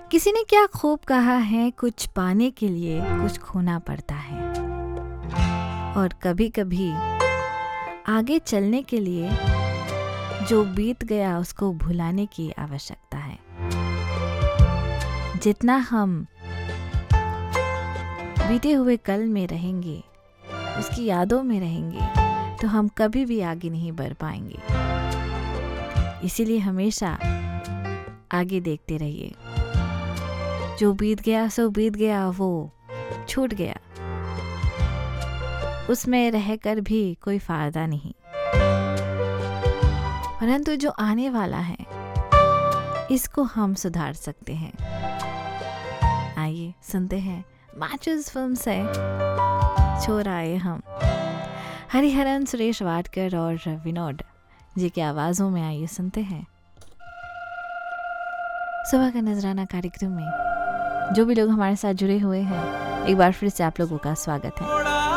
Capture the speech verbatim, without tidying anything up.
किसी ने क्या खूब कहा है, कुछ पाने के लिए कुछ खोना पड़ता है, और कभी कभी आगे चलने के लिए जो बीत गया उसको भुलाने की आवश्यकता है। जितना हम बीते हुए कल में रहेंगे, उसकी यादों में रहेंगे, तो हम कभी भी आगे नहीं बढ़ पाएंगे। इसीलिए हमेशा आगे देखते रहिए। जो बीत गया सो बीत गया, वो छूट गया, उसमें रहकर भी कोई फायदा नहीं। परंतु जो आने वाला है, इसको हम सुधार सकते हैं। आइए सुनते हैं मैचेस फिल्म से छोर आए हम। हरिहरन, सुरेश वाडकर और विनोद जी की आवाज़ों में आइए सुनते हैं सुबह का नजराना कार्यक्रम में। जो भी लोग हमारे साथ जुड़े हुए हैं, एक बार फिर से आप लोगों का स्वागत है।